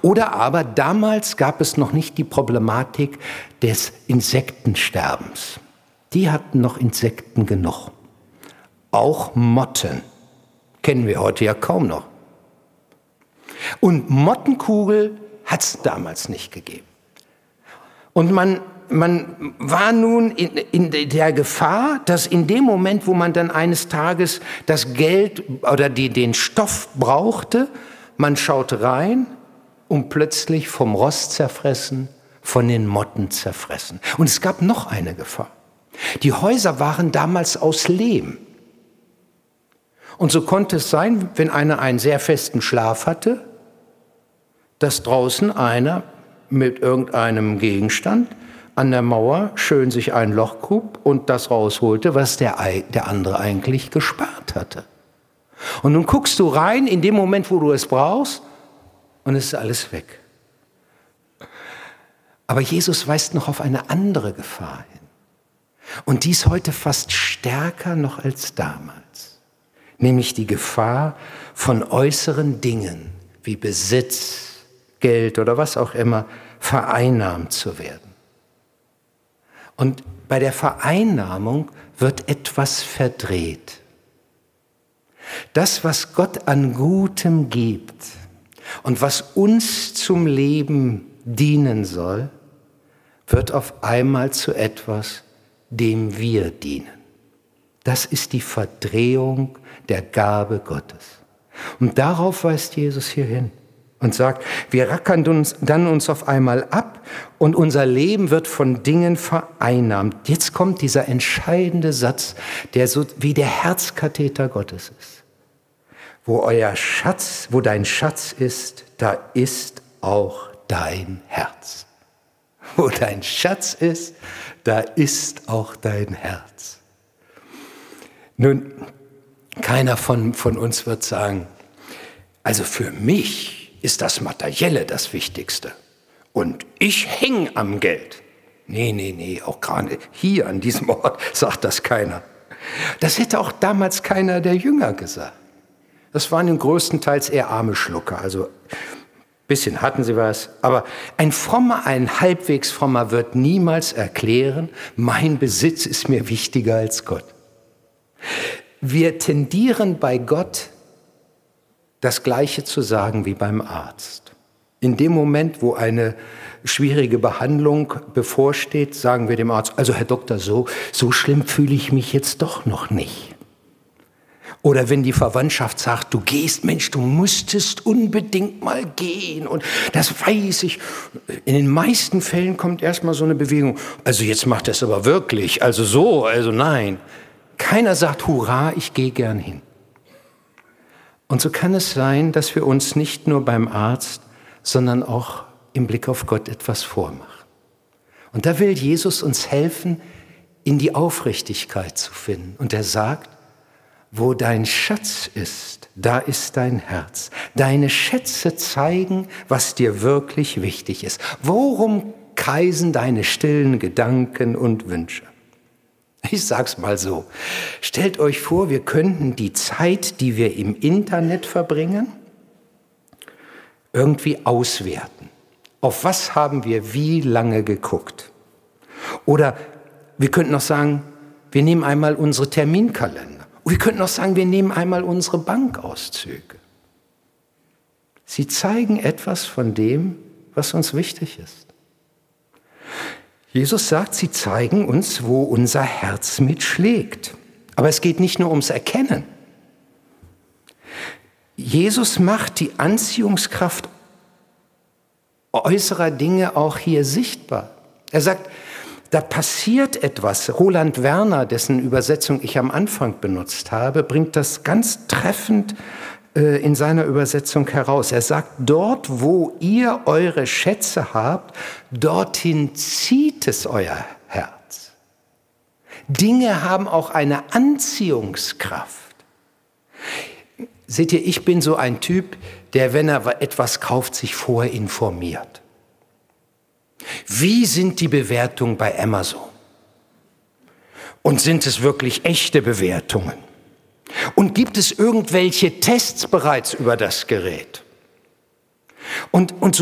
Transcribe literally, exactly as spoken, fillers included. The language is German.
Oder aber damals gab es noch nicht die Problematik des Insektensterbens. Die hatten noch Insekten genug. Auch Motten kennen wir heute ja kaum noch. Und Mottenkugel hat es damals nicht gegeben. Und man, man war nun in, in der Gefahr, dass in dem Moment, wo man dann eines Tages das Geld oder die, den Stoff brauchte, man schaut rein und plötzlich vom Rost zerfressen, von den Motten zerfressen. Und es gab noch eine Gefahr. Die Häuser waren damals aus Lehm. Und so konnte es sein, wenn einer einen sehr festen Schlaf hatte, dass draußen einer mit irgendeinem Gegenstand an der Mauer schön sich ein Loch grub und das rausholte, was der, der andere eigentlich gespart hatte. Und nun guckst du rein in dem Moment, wo du es brauchst, und es ist alles weg. Aber Jesus weist noch auf eine andere Gefahr hin. Und die ist heute fast stärker noch als damals. Nämlich die Gefahr von äußeren Dingen wie Besitz, Geld oder was auch immer, vereinnahmt zu werden. Und bei der Vereinnahmung wird etwas verdreht. Das, was Gott an Gutem gibt und was uns zum Leben dienen soll, wird auf einmal zu etwas, dem wir dienen. Das ist die Verdrehung der Gabe Gottes. Und darauf weist Jesus hier hin und sagt, wir rackern uns dann uns auf einmal ab und unser Leben wird von Dingen vereinnahmt. Jetzt kommt dieser entscheidende Satz, der so wie der Herzkatheter Gottes ist. Wo euer Schatz, wo dein Schatz ist, da ist auch dein Herz. Wo dein Schatz ist, da ist auch dein Herz. Nun, keiner von, von uns wird sagen, also für mich ist das Materielle das Wichtigste und ich hänge am Geld. Nee, nee, nee, auch gerade hier an diesem Ort sagt das keiner. Das hätte auch damals keiner der Jünger gesagt. Das waren im größtenteils eher arme Schlucker, also ein bisschen hatten sie was. Aber ein Frommer, ein halbwegs Frommer wird niemals erklären, mein Besitz ist mir wichtiger als Gott. Wir tendieren bei Gott, das Gleiche zu sagen wie beim Arzt. In dem Moment, wo eine schwierige Behandlung bevorsteht, sagen wir dem Arzt, also Herr Doktor, so, so schlimm fühle ich mich jetzt doch noch nicht. Oder wenn die Verwandtschaft sagt, du gehst, Mensch, du müsstest unbedingt mal gehen und das weiß ich. In den meisten Fällen kommt erstmal so eine Bewegung, also jetzt macht er es aber wirklich, also so, also nein. Keiner sagt, hurra, ich gehe gern hin. Und so kann es sein, dass wir uns nicht nur beim Arzt, sondern auch im Blick auf Gott etwas vormachen. Und da will Jesus uns helfen, in die Aufrichtigkeit zu finden. Und er sagt, wo dein Schatz ist, da ist dein Herz. Deine Schätze zeigen, was dir wirklich wichtig ist. Worum kreisen deine stillen Gedanken und Wünsche? Ich sag's mal so. Stellt euch vor, wir könnten die Zeit, die wir im Internet verbringen, irgendwie auswerten. Auf was haben wir wie lange geguckt? Oder wir könnten noch sagen, wir nehmen einmal unsere Terminkalender. Wir könnten auch sagen, wir nehmen einmal unsere Bankauszüge. Sie zeigen etwas von dem, was uns wichtig ist. Jesus sagt, sie zeigen uns, wo unser Herz mitschlägt. Aber es geht nicht nur ums Erkennen. Jesus macht die Anziehungskraft äußerer Dinge auch hier sichtbar. Er sagt, da passiert etwas. Roland Werner, dessen Übersetzung ich am Anfang benutzt habe, bringt das ganz treffend äh, in seiner Übersetzung heraus. Er sagt, dort, wo ihr eure Schätze habt, dorthin zieht es euer Herz. Dinge haben auch eine Anziehungskraft. Seht ihr, ich bin so ein Typ, der, wenn er etwas kauft, sich vorher informiert. Wie sind die Bewertungen bei Amazon? Und sind es wirklich echte Bewertungen? Und gibt es irgendwelche Tests bereits über das Gerät? Und, und so